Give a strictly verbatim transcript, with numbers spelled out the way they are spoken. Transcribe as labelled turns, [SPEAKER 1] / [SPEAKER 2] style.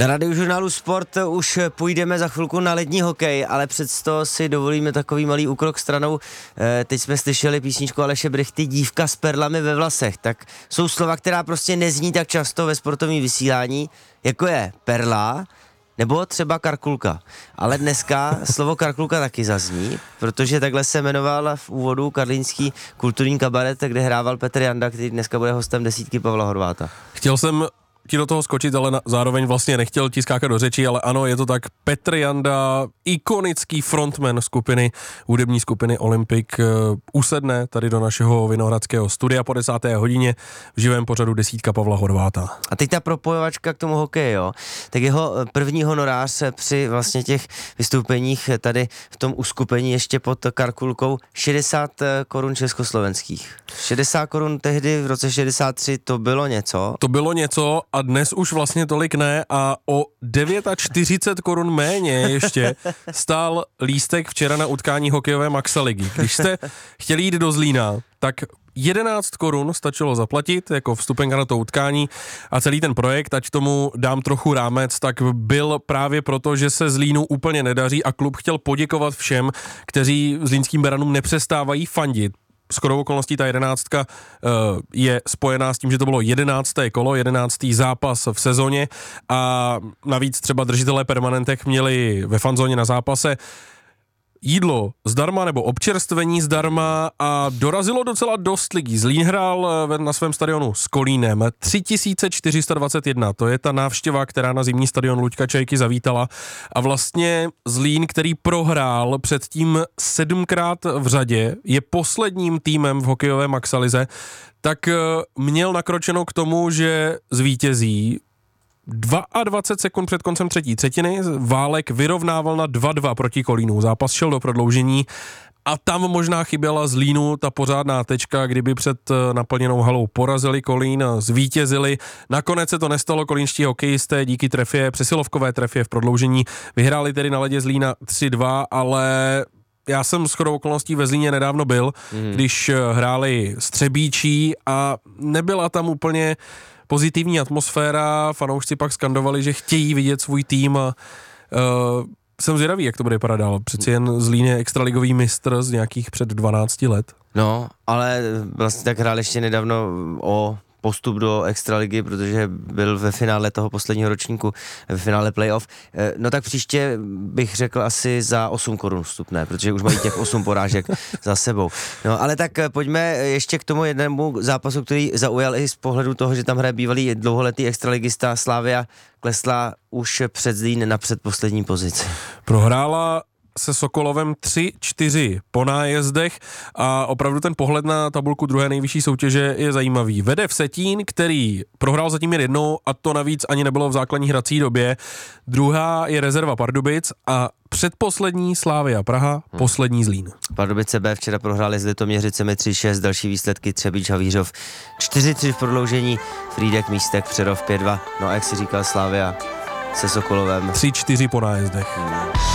[SPEAKER 1] Na Radiožurnálu Sport už půjdeme za chvilku na lední hokej, ale přesto si dovolíme takový malý úkrok stranou. Teď jsme slyšeli písničku Aleše Brychty Dívka s perlami ve vlasech. Tak jsou slova, která prostě nezní tak často ve sportovním vysílání, jako je perla nebo třeba karkulka. Ale dneska slovo karkulka taky zazní, protože takhle se jmenoval v úvodu karlínský kulturní kabaret, kde hrával Petr Janda, který dneska bude hostem desítky Pavla Horváta.
[SPEAKER 2] Chtěl jsem ti do toho skočit, ale na, zároveň vlastně nechtěl ti skákat do řeči, ale ano, je to tak. Petr Janda, ikonický frontman skupiny, hudební skupiny Olympic, uh, usedne tady do našeho vinohradského studia po desáté hodině v živém pořadu desítka Pavla Horváta.
[SPEAKER 1] A teď ta propojovačka k tomu hokeji, jo. Tak jeho první honorář při vlastně těch vystoupeních tady v tom uskupení ještě pod karkulkou šedesát korun československých. šedesát korun tehdy v roce šedesát tři to bylo něco.
[SPEAKER 2] To bylo něco a dnes už vlastně tolik ne a o čtyřicet devět korun méně ještě stál lístek včera na utkání hokejové Maxaligy. Když jste chtěli jít do Zlína, tak jedenáct korun stačilo zaplatit jako vstupenka na to utkání a celý ten projekt, ať tomu dám trochu rámec, tak byl právě proto, že se Zlínu úplně nedaří a klub chtěl poděkovat všem, kteří zlínským beranům nepřestávají fandit. Shodou okolností ta jedenáctka uh, je spojená s tím, že to bylo jedenácté kolo, jedenáctý zápas v sezóně a navíc třeba držitelé permanentek měli ve fanzóně na zápase jídlo zdarma nebo občerstvení zdarma a dorazilo docela dost lidí. Zlín hrál na svém stadionu s Kolínem tři tisíce čtyři sta dvacet jedna, to je ta návštěva, která na zimní stadion Luďka Čajky zavítala a vlastně Zlín, který prohrál předtím sedmkrát v řadě, je posledním týmem v hokejové Maxalize, tak měl nakročeno k tomu, že zvítězí. dvacet dva sekund před koncem třetí třetiny Válek vyrovnával na dva dva proti Kolínu. Zápas šel do prodloužení a tam možná chyběla Zlínu ta pořádná tečka, kdyby před naplněnou halou porazili Kolín, zvítězili. Nakonec se to nestalo, kolínští hokejisté díky trefě, přesilovkové trefě v prodloužení vyhráli tedy na ledě Zlína tři dva, ale já jsem shodou okolností ve Zlíně nedávno byl, mm. když hráli Střebíčí a nebyla tam úplně pozitivní atmosféra, fanoušci pak skandovali, že chtějí vidět svůj tým a uh, jsem zvědavý, jak to bude vypadat dál. Přeci jen Zlín je extraligový mistr z nějakých před dvanácti let.
[SPEAKER 1] No, ale vlastně tak hrál ještě nedávno o postup do extraligy, protože byl ve finále toho posledního ročníku, ve finále playoff. No tak příště bych řekl asi za osm korun vstupné, protože už mají těch osm porážek za sebou. No ale tak pojďme ještě k tomu jednému zápasu, který zaujal i z pohledu toho, že tam hraje bývalý dlouholetý extraligista. Slavia klesla už před Zlín na předposlední pozici.
[SPEAKER 2] Prohrála se Sokolovem tři čtyři po nájezdech a opravdu ten pohled na tabulku druhé nejvyšší soutěže je zajímavý. Vede Vsetín, který prohrál zatím jen jednou a to navíc ani nebylo v základní hrací době. Druhá je rezerva Pardubic a předposlední Slavia Praha, hmm. poslední Zlín.
[SPEAKER 1] Pardubice B včera prohráli s Litoměřicemi tři šest, další výsledky Třebíč a Vířov čtyři tři v prodloužení, Frýdek, Místek, Přerov pět dva, no a jak si říkal Slavia se Sokolovem
[SPEAKER 2] tři čtyři po nájezdech. Hmm.